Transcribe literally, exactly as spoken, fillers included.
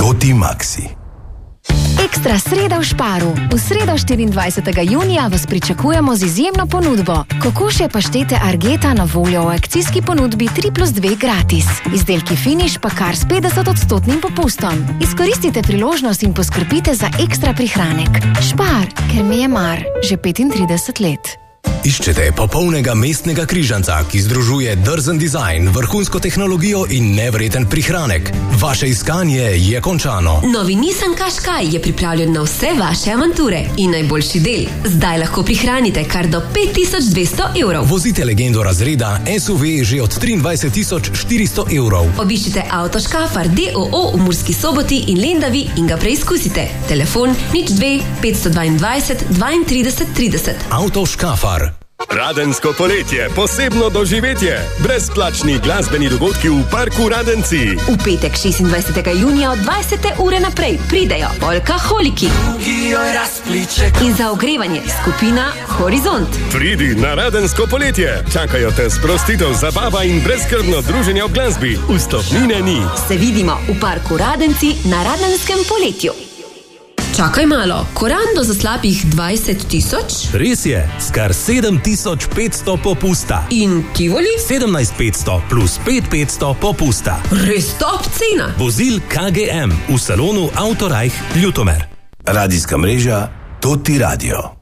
Toti Maxi. Ekstra sreda v Sparu. V sredo štiriindvajsetega junija vas pričakujemo z izjemno ponudbo. Kokošje paštete Argeta na voljo v akcijski ponudbi tri plus dve gratis. Izdelki Finish pa kar s petdeset odstotnim popustom. Izkoristite priložnost in poskrbite za ekstra prihranek. Spar, ker mi je mar že petintrideset let. Iščete popolnega mestnega križanca, ki združuje drzen dizajn, vrhunsko tehnologijo in nevreten prihranek. Vaše iskanje je končano. Novi Nissan Qashqai je pripravljen na vse vaše avanture. In najboljši del, zdaj lahko prihranite kar do pet tisoč dvesto evrov. Vozite legendo razreda S U V že od triindvajset tisoč štiristo evrov. Obiščite Auto Škafar D O O v Murski Soboti in Lendavi in ga preizkusite. Telefon nič dve petsto dvaindvajset dvaintrideset trideset. Auto Škafar. Radensko poletje, posebno doživetje. Brezplačni glasbeni dogodki v Parku Radenci. V petek šestindvajsetega junija od dvajsete ure naprej pridejo Polkaholiki. In za ogrevanje skupina Horizont. Pridi na Radensko poletje. Čakajo te sprostitev, zabava in brezskrbno druženje ob glasbi. Vstopnine ni. Se vidimo v Parku Radenci na Radenskem poletju. Čakaj malo, korando za slabih dvajset tisoč? Res je, skar sedem tisoč petsto popusta. In Tivoli? sedemnajst petsto plus pet petsto popusta. Res top cena. Vozil K G M v salonu Autorajh Ljutomer. Radijska mreža Toti Radio.